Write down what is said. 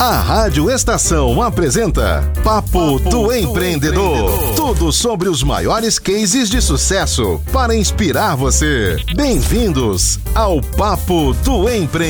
A Rádio Estação apresenta Papo do Empreendedor. Tudo sobre os maiores cases de sucesso para inspirar você. Bem-vindos ao Papo do Empreendedor.